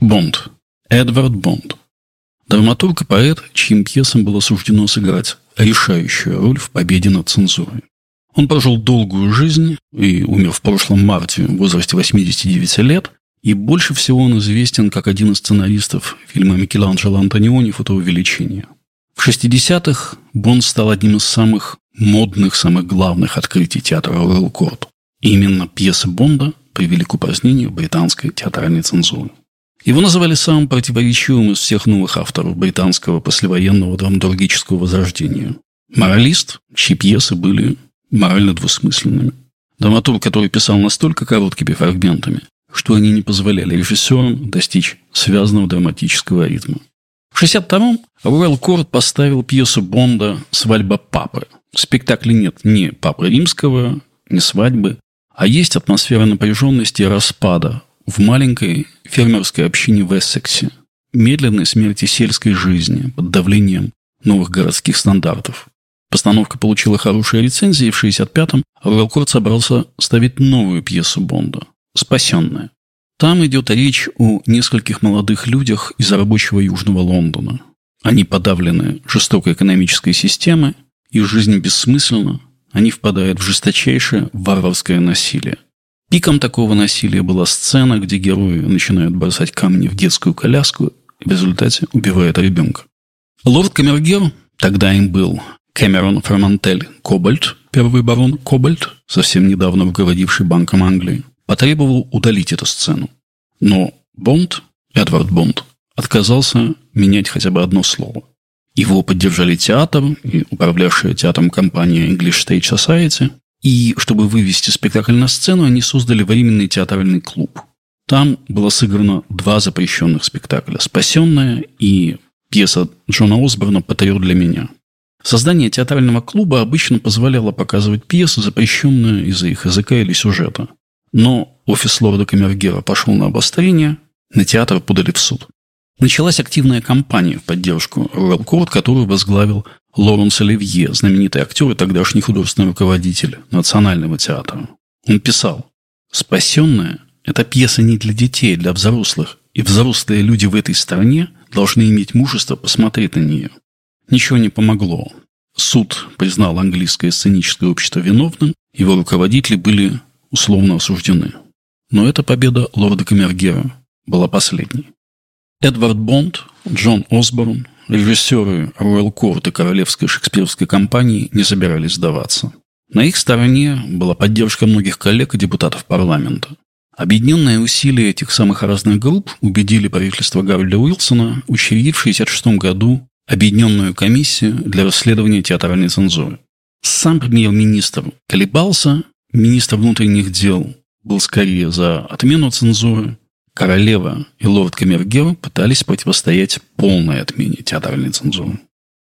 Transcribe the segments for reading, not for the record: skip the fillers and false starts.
Бонд. Эдвард Бонд. Драматург и поэт, чьим пьесам было суждено сыграть решающую роль в победе над цензурой. Он прожил долгую жизнь и умер в прошлом марте в возрасте 89 лет, и больше всего он известен как один из сценаристов фильма Микеланджело Антониони «Фотоувеличение». В 60-х Бонд стал одним из самых модных, самых главных открытий театра Роял Корт. И именно пьесы Бонда привели к упразднению британской театральной цензуры. Его называли самым противоречивым из всех новых авторов британского послевоенного драматургического возрождения. Моралист, чьи пьесы были морально двусмысленными. Драматург, который писал настолько короткими фрагментами, что они не позволяли режиссерам достичь связанного драматического ритма. В 1962-м Роял Корт поставил пьесу Бонда «Свадьба папы». В спектакле нет ни папы римского, ни свадьбы, а есть атмосфера напряженности и распада в маленькой фермерской общине в Эссексе, медленной смерти сельской жизни под давлением новых городских стандартов. Постановка получила хорошие рецензии, и в 1965-м Роял Корт собрался ставить новую пьесу Бонда «Спасенная». Там идет речь о нескольких молодых людях из рабочего Южного Лондона. Они подавлены жестокой экономической системой, их жизнь бессмысленна, они впадают в жесточайшее варварское насилие. Пиком такого насилия была сцена, где герои начинают бросать камни в детскую коляску и в результате убивают ребенка. Лорд Камергер, тогда им был Кэмерон Фермантель Кобальт, первый барон Кобальт, совсем недавно руководивший Банком Англии, потребовал удалить эту сцену. Но Бонд, Эдвард Бонд, отказался менять хотя бы одно слово. Его поддержали театр и управлявшая театром компания English Stage Society. И чтобы вывести спектакль на сцену, они создали временный театральный клуб. Там было сыграно 2 запрещенных спектакля «Спасенная» и пьеса Джона Осборна «Патриот для меня». Создание театрального клуба обычно позволяло показывать пьесы, запрещенные из-за их языка или сюжета. Но офис лорда Камергера пошел на обострение, на театр подали в суд. Началась активная кампания в поддержку Роял Корт, которую возглавил Лоренс Оливье, знаменитый актер и тогдашний художественный руководитель Национального театра. Он писал: «Спасенная – это пьеса не для детей, а для взрослых, и взрослые люди в этой стране должны иметь мужество посмотреть на нее». Ничего не помогло. Суд признал английское сценическое общество виновным, его руководители были условно осуждены. Но эта победа лорда Камергера была последней. Эдвард Бонд, Джон Осборн, режиссеры Роял Корт и Королевской шекспировской компании не собирались сдаваться. На их стороне была поддержка многих коллег и депутатов парламента. Объединенные усилия этих самых разных групп убедили правительство Гарольда Уилсона учредить в 1966 году Объединенную комиссию для расследования театральной цензуры. Сам премьер-министр колебался, министр внутренних дел был скорее за отмену цензуры. Королева и лорд Камергер пытались противостоять полной отмене театральной цензуры.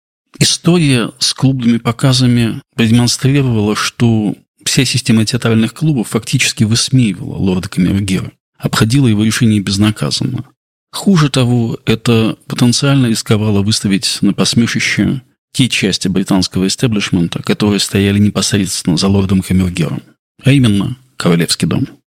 История с клубными показами продемонстрировала, что вся система театральных клубов фактически высмеивала лорда Камергера, обходила его решение безнаказанно. Хуже того, это потенциально рисковало выставить на посмешище те части британского истеблишмента, которые стояли непосредственно за лордом Камергером, а именно Королевский дом.